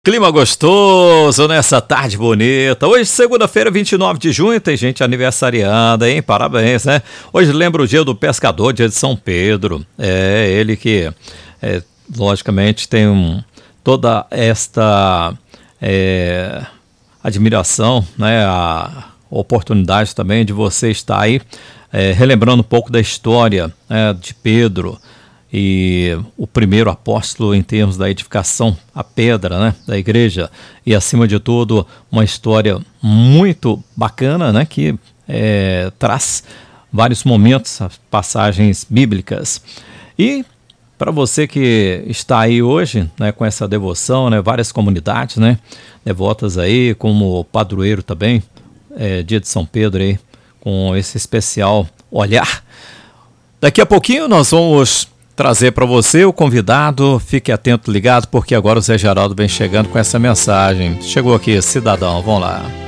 Clima gostoso nessa tarde bonita. Hoje, segunda-feira, 29 de junho, tem gente aniversariando, hein? Parabéns, né? Hoje lembra o dia do pescador, dia de São Pedro. É ele que, logicamente, tem toda esta admiração, né? A oportunidade também de você estar aí relembrando um pouco da história de Pedro, e o primeiro apóstolo em termos da edificação, a pedra, né, da igreja, e acima de tudo uma história muito bacana, né, que traz vários momentos, passagens bíblicas. E para você que está aí hoje, né, com essa devoção, né, várias comunidades, né, devotas aí, como o padroeiro também, dia de São Pedro aí, com esse especial olhar. Daqui a pouquinho nós vamos trazer para você o convidado. Fique atento, ligado, porque agora o Zé Geraldo vem chegando com essa mensagem. Chegou aqui, cidadão, vamos lá.